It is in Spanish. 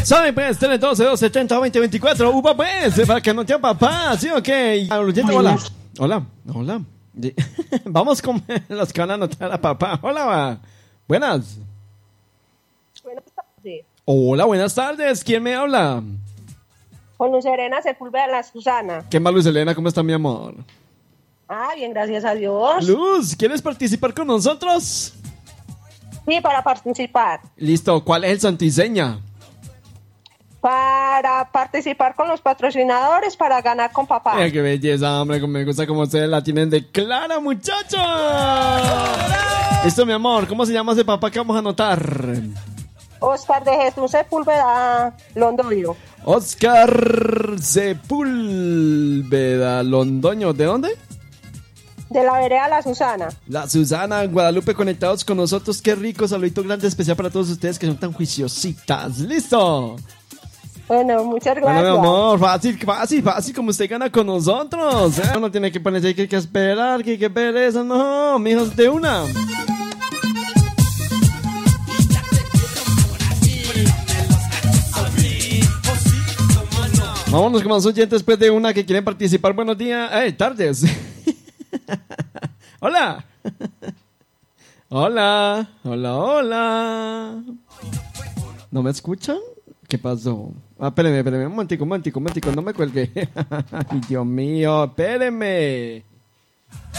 ¿Saben pues? Tele 12 270 2024. Upa pues, para que no te papá, ¿sí o qué? Hola. Hola. Hola. Vamos con los que van a anotar a papá. Hola, va. Buenas. Buenas tardes. Hola, buenas tardes. ¿Quién me habla? Con Luz Serena Sepúlveda La Susana. ¿Qué más, Luz Elena? ¿Cómo está mi amor? Bien, gracias a Dios. Luz, ¿quieres participar con nosotros? Sí, para participar. Listo, ¿cuál es el santiseña? Para participar con los patrocinadores para ganar con papá. Qué belleza, hombre, como me gusta como ustedes la tienen de clara, muchachos. Listo, mi amor, ¿cómo se llama ese papá que vamos a anotar? Oscar de Jesús Sepúlveda Londoño. Oscar Sepúlveda Londoño, ¿de dónde? De la vereda La Susana. La Susana, Guadalupe, conectados con nosotros. Qué rico, saludito grande, especial para todos ustedes que son tan juiciositas. ¡Listo! Bueno, muchas gracias. Bueno, mi amor, fácil, como usted gana con nosotros. No tiene que ponerse que esperar, que pereza. No, mijos, de una. Vámonos con los oyentes después de una que quieren participar. Buenos días, tardes. Hola. Hola. ¿No me escuchan? ¿Qué pasó? Espéreme, un momentico, no me cuelgue. Ay, Dios mío, espéreme.